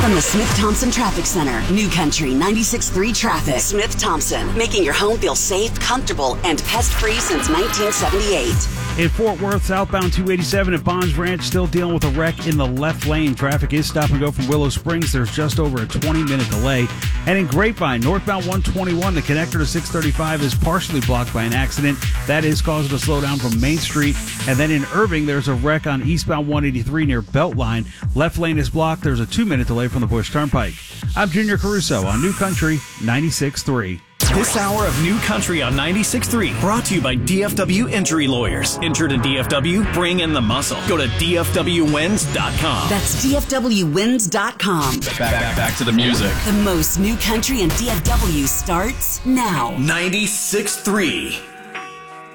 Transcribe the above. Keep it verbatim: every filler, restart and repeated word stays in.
From the Smith Thompson Traffic Center, New Country ninety-six point three Traffic. Smith Thompson, making your home feel safe, comfortable, and pest-free since nineteen seventy-eight. In Fort Worth, southbound two eighty-seven at Bonds Ranch, still dealing with a wreck in the left lane. Traffic is stop and go from Willow Springs. There's just over a twenty-minute delay. And in Grapevine, northbound one twenty-one, the connector to six thirty-five is partially blocked by an accident. That is causing a slowdown from Main Street. And then in Irving, there's a wreck on eastbound one eighty-three near Beltline. Left lane is blocked. There's a two-minute delay from the Bush Turnpike. I'm Junior Caruso on New Country ninety-six point three. This hour of New Country on ninety-six point three brought to you by D F W Injury Lawyers. Injured in D F W? Bring in the muscle. Go to D F W wins dot com. That's D F W wins dot com. Back, back, back to the music. The most New Country and D F W starts now. ninety-six point three.